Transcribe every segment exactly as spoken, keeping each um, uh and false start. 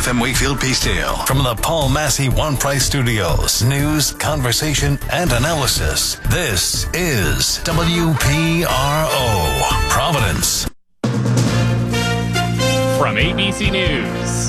F M Wakefield Peacedale. From the Paul Massey One Price Studios. News, conversation, and analysis. This is W P R O, Providence. From A B C News,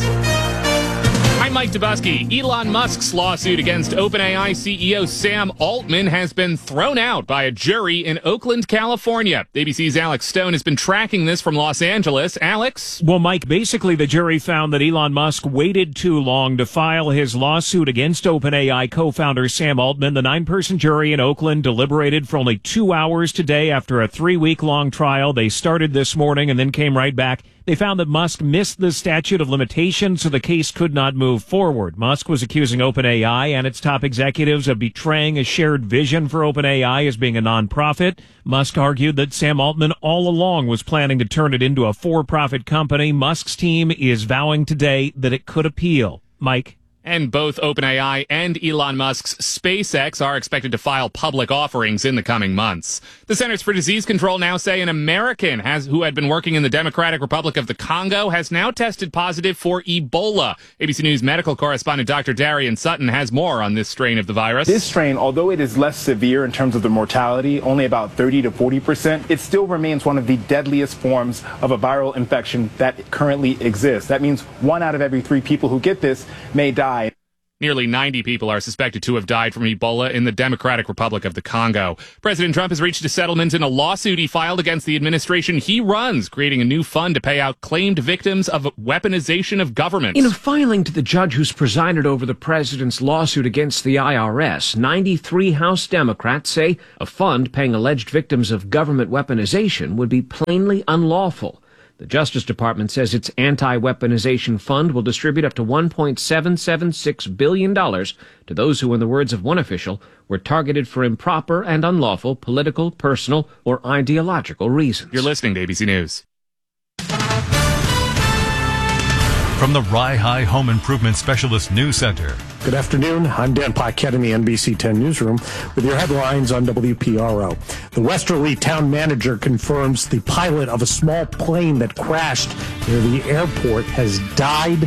I'm Mike Dubusky. Elon Musk's lawsuit against OpenAI C E O Sam Altman has been thrown out by a jury in Oakland, California. A B C's Alex Stone has been tracking this from Los Angeles. Alex? Well, Mike, basically the jury found that Elon Musk waited too long to file his lawsuit against OpenAI co-founder Sam Altman. The nine-person jury in Oakland deliberated for only two hours today after a three-week-long trial. They started this morning and then came right back. They found that Musk missed the statute of limitations, so the case could not move forward. Musk was accusing OpenAI and its top executives of betraying a shared vision for OpenAI as being a nonprofit. Musk argued that Sam Altman all along was planning to turn it into a for-profit company. Musk's team is vowing today that it could appeal. Mike? And both OpenAI and Elon Musk's SpaceX are expected to file public offerings in the coming months. The Centers for Disease Control now say an American has who had been working in the Democratic Republic of the Congo has now tested positive for Ebola. A B C News medical correspondent Doctor Darian Sutton has more on this strain of the virus. This strain, although it is less severe in terms of the mortality, only about thirty to forty percent, it still remains one of the deadliest forms of a viral infection that currently exists. That means one out of every three people who get this may die. Nearly ninety people are suspected to have died from Ebola in the Democratic Republic of the Congo. President Trump has reached a settlement in a lawsuit he filed against the administration he runs, creating a new fund to pay out claimed victims of weaponization of government. In a filing to the judge who's presided over the president's lawsuit against the I R S, ninety-three House Democrats say a fund paying alleged victims of government weaponization would be plainly unlawful. The Justice Department says its anti-weaponization fund will distribute up to one point seven seven six billion dollars to those who, in the words of one official, were targeted for improper and unlawful political, personal, or ideological reasons. You're listening to A B C News. From the Rye High Home Improvement Specialist News Center. Good afternoon. I'm Dan Paquette in the N B C ten newsroom with your headlines on W P R O. The Westerly town manager confirms the pilot of a small plane that crashed near the airport has died.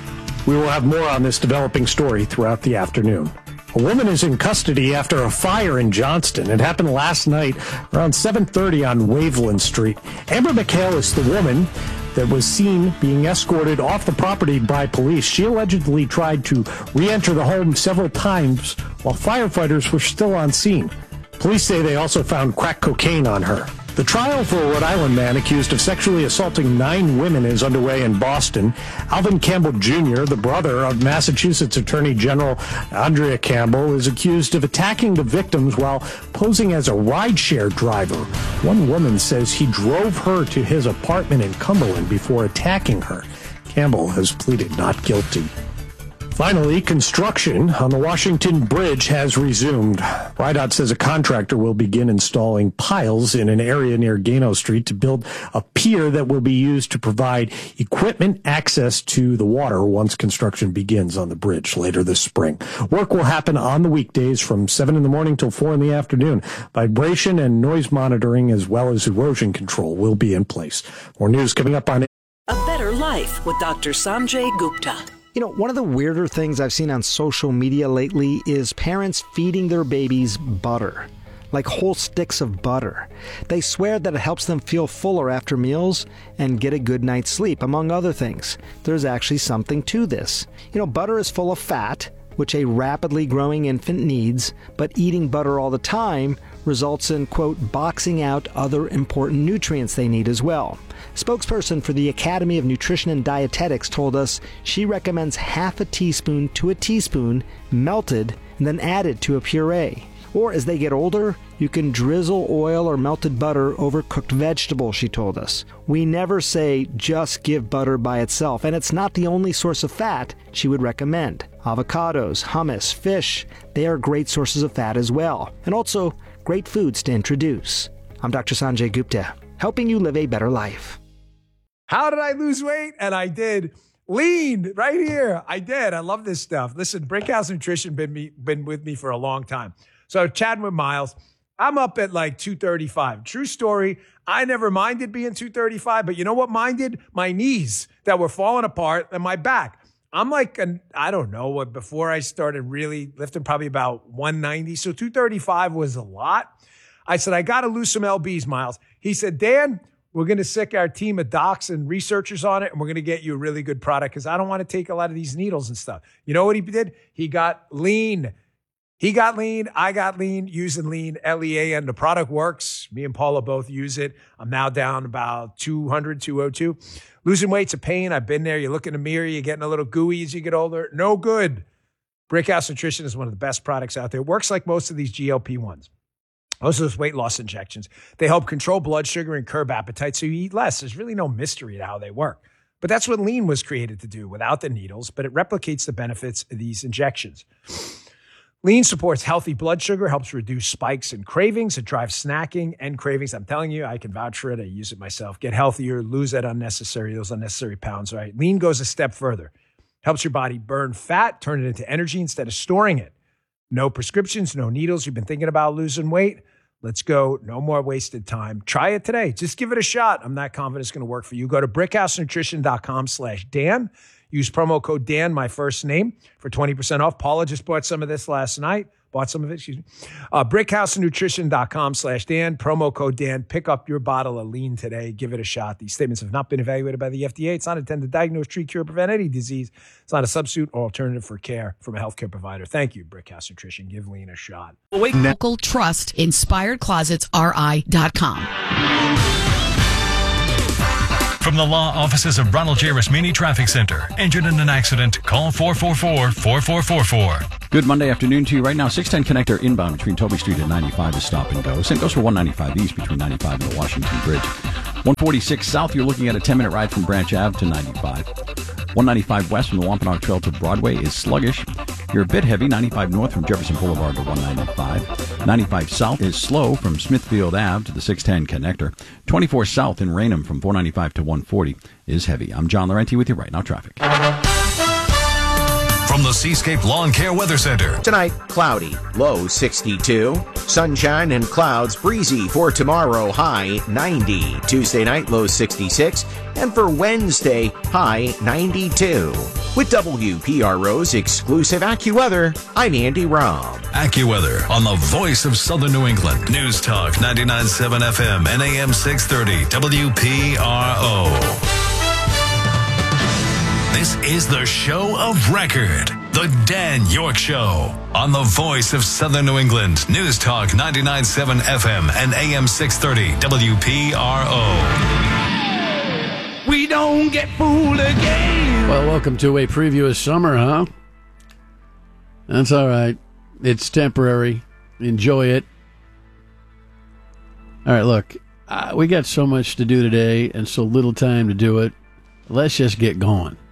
We will have more on this developing story throughout the afternoon. A woman is in custody after a fire in Johnston. It happened last night around seven thirty on Waveland Street. Amber McHale is the woman that was seen being escorted off the property by police. She allegedly tried to re-enter the home several times while firefighters were still on scene. Police say they also found crack cocaine on her. The trial for a Rhode Island man accused of sexually assaulting nine women is underway in Boston. Alvin Campbell Junior, the brother of Massachusetts Attorney General Andrea Campbell, is accused of attacking the victims while posing as a rideshare driver. One woman says he drove her to his apartment in Cumberland before attacking her. Campbell has pleaded not guilty. Finally, construction on the Washington Bridge has resumed. R I D O T says a contractor will begin installing piles in an area near Gano Street to build a pier that will be used to provide equipment access to the water once construction begins on the bridge later this spring. Work will happen on the weekdays from seven in the morning till four in the afternoon. Vibration and noise monitoring as well as erosion control will be in place. More news coming up on A Better Life with Doctor Sanjay Gupta. You know, one of the weirder things I've seen on social media lately is parents feeding their babies butter, like whole sticks of butter. They swear that it helps them feel fuller after meals and get a good night's sleep, among other things. There's actually something to this. You know, butter is full of fat, which a rapidly growing infant needs, but eating butter all the time results in, quote, boxing out other important nutrients they need as well. Spokesperson for the Academy of Nutrition and Dietetics told us she recommends half a teaspoon to a teaspoon melted and then added to a puree. Or as they get older, you can drizzle oil or melted butter over cooked vegetables, she told us. We never say just give butter by itself, and it's not the only source of fat she would recommend. Avocados, hummus, fish, they are great sources of fat as well, and also great foods to introduce. I'm Doctor Sanjay Gupta, helping you live a better life. How did I lose weight? And I did. Lean right here. I did. I love this stuff. Listen, Brickhouse Nutrition been me been with me for a long time. So chatting with Miles, I'm up at like two thirty-five. True story. I never minded being two thirty-five, but you know what minded? My knees that were falling apart and my back. I'm like, an, I don't know, what before I started really lifting, probably about one ninety. So two thirty-five was a lot. I said, I got to lose some L Bs, Miles. He said, Dan, we're going to sick our team of docs and researchers on it, and we're going to get you a really good product because I don't want to take a lot of these needles and stuff. You know what he did? He got lean. He got lean. I got lean using lean, L E A N. The product works. Me and Paula both use it. I'm now down about two hundred, two oh two. Losing weight's a pain. I've been there. You look in the mirror, you're getting a little gooey as you get older. No good. Brickhouse Nutrition is one of the best products out there. It works like most of these G L P ones. Most of those weight loss injections. They help control blood sugar and curb appetite so you eat less. There's really no mystery to how they work. But that's what lean was created to do without the needles, but it replicates the benefits of these injections. Lean supports healthy blood sugar, helps reduce spikes and cravings. It drives snacking and cravings. I'm telling you, I can vouch for it. I use it myself. Get healthier, lose that unnecessary, those unnecessary pounds, right? Lean goes a step further. Helps your body burn fat, turn it into energy instead of storing it. No prescriptions, no needles. You've been thinking about losing weight? Let's go. No more wasted time. Try it today. Just give it a shot. I'm not confident it's going to work for you. Go to brickhousenutrition.com slash Dan. Use promo code Dan, my first name, for twenty percent off. Paula just bought some of this last night. Bought some of it, excuse me. Uh, brickhousenutrition.com slash Dan. Promo code Dan. Pick up your bottle of lean today. Give it a shot. These statements have not been evaluated by the F D A. It's not intended to diagnose, treat, cure, prevent any disease. It's not a substitute or alternative for care from a healthcare provider. Thank you, Brickhouse Nutrition. Give lean a shot. Local Trust, Inspired Closets R I dot com. From the law offices of Ronald J. Rasmini Traffic Center. Injured in an accident? Call four four four, four four four four. Good Monday afternoon to you. Right now, six ten connector inbound between Toby Street and ninety-five is stop and go. Same goes for one ninety-five East between ninety-five and the Washington Bridge. one forty-six South, you're looking at a ten-minute ride from Branch Ave to ninety-five. one ninety-five West from the Wampanoag Trail to Broadway is sluggish. You're a bit heavy, ninety-five North from Jefferson Boulevard to one ninety-five. ninety-five South is slow from Smithfield Ave to the six ten connector. twenty-four South in Raynham from four ninety-five to one forty is heavy. I'm John Laurenti with you right now, traffic. From the Seascape Lawn Care Weather Center. Tonight, cloudy, low sixty-two. Sunshine and clouds, breezy for tomorrow, high ninety. Tuesday night, low sixty-six. And for Wednesday, high ninety-two. With W P R O's exclusive AccuWeather, I'm Andy Robb. AccuWeather on the voice of Southern New England. News Talk ninety-nine point seven F M and A M six thirty W P R O. This is the show of record, the Dan York Show, on the voice of Southern New England. News Talk ninety-nine point seven F M and A M six thirty W P R O. We don't get fooled again. Well, welcome to a preview of summer, huh? That's all right. It's temporary. Enjoy it. All right, look, uh, we got so much to do today and so little time to do it. Let's just get going.